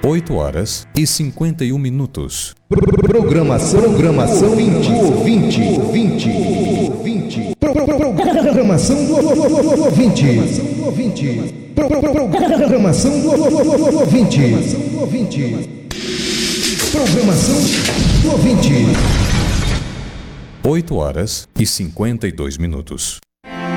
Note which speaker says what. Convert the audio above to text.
Speaker 1: 8h51.
Speaker 2: Programação ouvinte. Programação do ouvinte. Programação do ouvinte. Programação do ouvinte.
Speaker 1: 8h52.